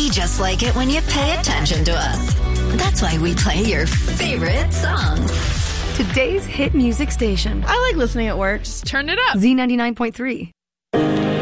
We just like it when you pay attention to us. That's why we play your favorite songs. Today's hit music station. I like listening at work. Just turn it up. Z99.3.